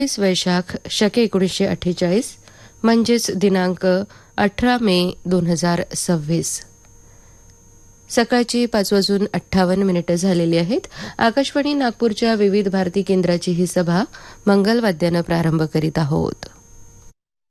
वैशाख शके 1948 म्हणजेच दिनांक 18 मे 2026. सकाळची 5:58 झालेली आहेत. आकाशवाणी नागपूरच्या विविध भारती केंद्राची ही सभा मंगलवाद्यानं प्रारंभ करीत आहोत.